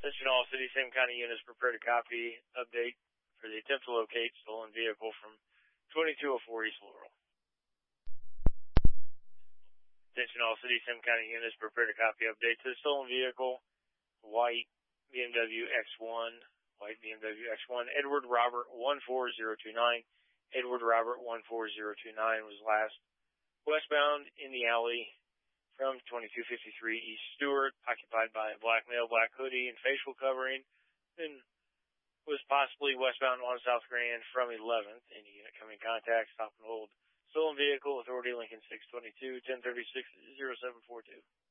Attention all city, same kind of units, prepare to copy, update for the attempt to locate stolen vehicle from 2204 East Laurel. Attention all city, same kind of units, prepare to copy, update to the stolen vehicle, white BMW X1, Edward Robert 14029. Edward Robert 14029 was last westbound in the alley from 2253 East Stewart, occupied by a black male, black hoodie, and facial covering, and was possibly westbound on South Grand from 11th. Any unit coming in contact, stop and hold. Stolen vehicle, authority Lincoln 622, 1036, 0742.